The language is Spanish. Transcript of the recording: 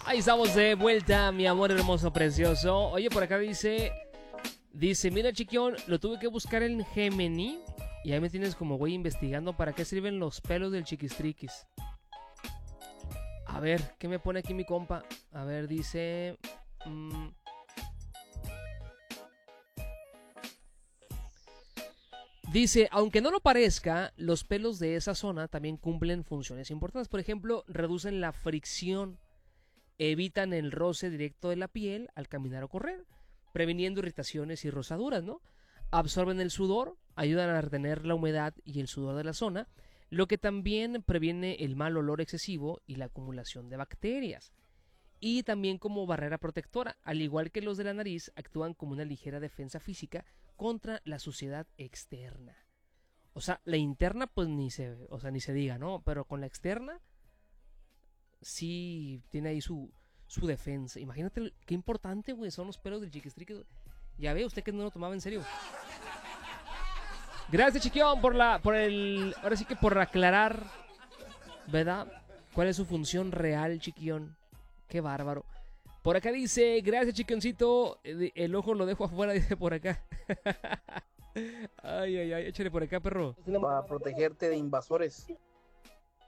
Ahí estamos de vuelta, mi amor hermoso, precioso. Oye, por acá dice, mira, chiquión, lo tuve que buscar en Gemini. Y ahí me tienes como güey investigando para qué sirven los pelos del chiquistriquis. A ver, ¿qué me pone aquí mi compa? A ver, dice... Dice, aunque no lo parezca, los pelos de esa zona también cumplen funciones importantes. Por ejemplo, reducen la fricción, evitan el roce directo de la piel al caminar o correr, previniendo irritaciones y rosaduras, ¿no? Absorben el sudor, ayudan a retener la humedad y el sudor de la zona, lo que también previene el mal olor excesivo y la acumulación de bacterias. Y también como barrera protectora, al igual que los de la nariz, actúan como una ligera defensa física contra la suciedad externa. O sea, la interna pues ni se diga, ¿no? Pero con la externa sí tiene ahí su defensa. Imagínate qué importante, güey, son los pelos del chiquistrique. Ya ve usted que no lo tomaba en serio. Gracias, Chiquión, ahora sí que por aclarar, ¿verdad? ¿Cuál es su función real, Chiquión? Qué bárbaro. Por acá dice, gracias, Chiquioncito. El ojo lo dejo afuera, dice por acá. Ay, échale por acá, perro. Para protegerte de invasores.